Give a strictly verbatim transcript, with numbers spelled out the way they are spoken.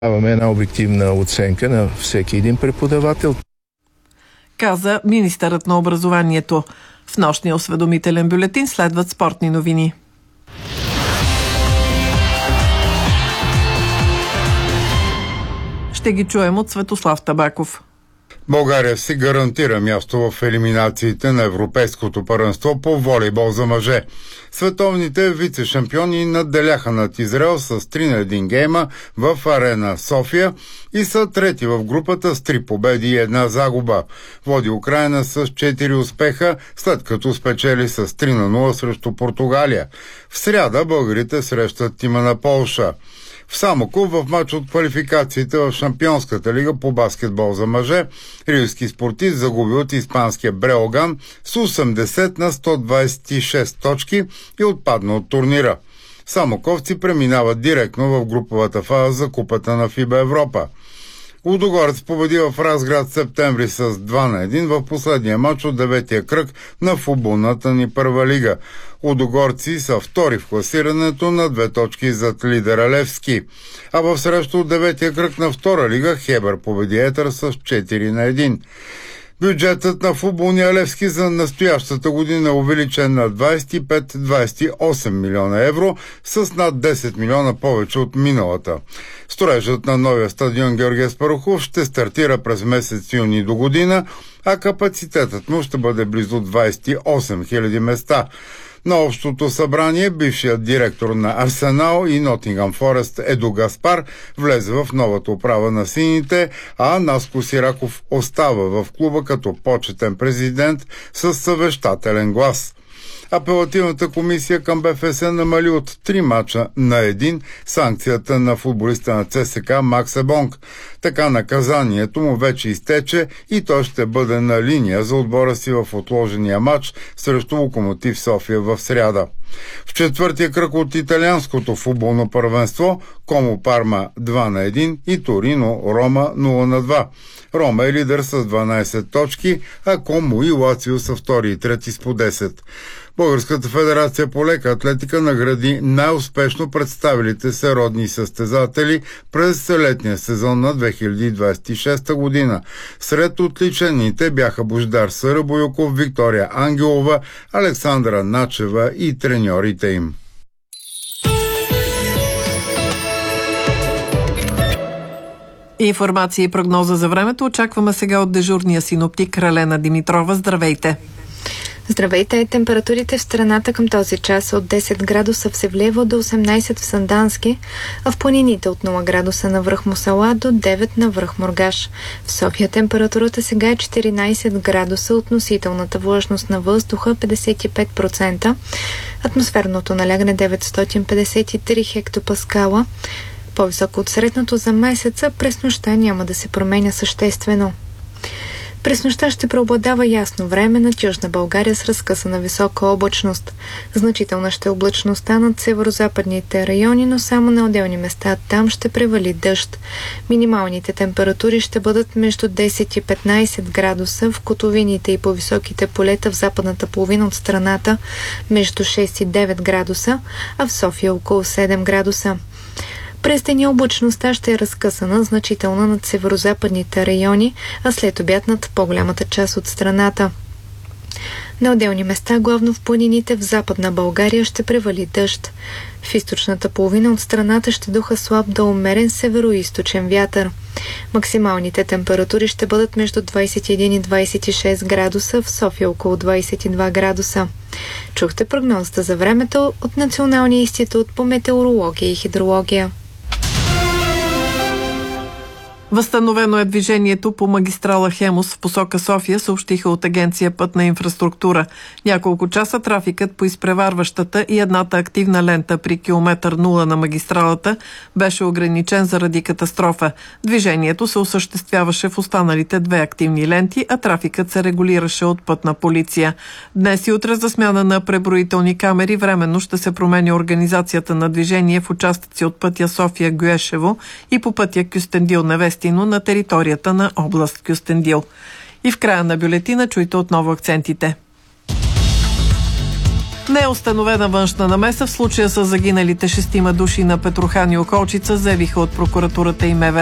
Даваме една обективна оценка на всеки един преподавател. Каза министърът на образованието. В нощния осведомителен бюлетин следват спортни новини. Ще ги чуем от Светослав Табаков. България си гарантира място в елиминациите на Европейското първенство по волейбол за мъже. Световните вице-шампиони надделяха над Израел с три на един гейма в Арена София и са трети в групата с три победи и една загуба. Води Украйна с четири успеха, след като спечели с три на нула срещу Португалия. В сряда българите срещат тима на Полша. В Самоков в матч от квалификациите в Шампионската лига по баскетбол за мъже, рилски спортист загуби от испанския Бреоган с осемдесет на сто двадесет и шест точки и отпадна от турнира. Самоковци преминават директно в груповата фаза за Купата на ФИБА Европа. Лудогорец победи в Разград септември с два на един в последния матч от деветия кръг на футболната ни първа лига. Лудогорци са втори в класирането на две точки зад лидера Левски. А в срещу от деветия кръг на втора лига Хебър победи Етър с четири на един. Бюджетът на футболния Левски за настоящата година е увеличен на двадесет и пет - двадесет и осем милиона евро, с над десет милиона повече от миналата. Строежът на новия стадион Георги Аспарухов ще стартира през месец юни до година, а капацитетът му ще бъде близо двадесет и осем хиляди места. На общото събрание бившият директор на Арсенал и Нотингъм Форест Еду Гаспар влезе в новата управа на сините, а Наско Сираков остава в клуба като почетен президент с съвещателен глас. Апелативната комисия към БФС намали от три мача на един санкцията на футболиста на ЦСКА Макс Ебонг. Така наказанието му вече изтече и той ще бъде на линия за отбора си в отложения матч срещу Локомотив София в сряда. В четвъртия кръг от италианското футболно първенство Комо Парма два на един и Торино Рома нула на два. Рома е лидер с дванадесет точки, а Комо и Лацио са втори и трети с по десет. Българската федерация по лека атлетика награди най-успешно представилите се родни състезатели през летния сезон на две хиляди двадесет и шеста година. Сред отличените бяха Божидар Сарабойоков, Виктория Ангелова, Александра Начева и треньорите им. Информация и прогноза за времето очакваме сега от дежурния синоптик Ралена Димитрова. Здравейте! Здравейте! Температурите в страната към този час са от десет градуса в Севлиево до осемнадесет в Сандански, а в планините от нула градуса на връх Мусала до девет на връх Мургаш. В София температурата сега е четиринадесет градуса, относителната влажност на въздуха петдесет и пет процента, атмосферното налягане деветстотин петдесет и три хектопаскала, по-високо от средното за месеца. През нощта няма да се променя съществено. През нощта ще преобладава ясно време над Южна България с разкъсана висока облачност. Значителна ще е облачността над северо-западните райони, но само на отделни места там ще превали дъжд. Минималните температури ще бъдат между десет и петнадесет градуса, в котловините и по високите полета в западната половина от страната между шест и девет градуса, а в София около седем градуса. През деня облачността ще е разкъсана значително над северо-западните райони, а след обяд над по-голямата част от страната. На отделни места, главно в планините в Западна България, ще превали дъжд. В източната половина от страната ще духа слаб до умерен северо-източен вятър. Максималните температури ще бъдат между двадесет и един и двадесет и шест градуса, в София около двадесет и два градуса. Чухте прогнозата за времето от Националния институт по метеорология и хидрология. Възстановено е движението по магистрала Хемус в посока София, съобщиха от Агенция Пътна инфраструктура. Няколко часа трафикът по изпреварващата и едната активна лента при километър нула на магистралата беше ограничен заради катастрофа. Движението се осъществяваше в останалите две активни ленти, а трафикът се регулираше от Пътна полиция. Днес и утре за смяна на преброителни камери временно ще се променя организацията на движение в участъци от пътя София-Гюешево и по пътя Кюстендил-Невестино на територията на област Кюстендил. И в края на бюлетина чуйте отново акцентите. Не е установена външна намеса в случая с загиналите шестима души на Петрохан и околчица, заявиха от прокуратурата и МВР.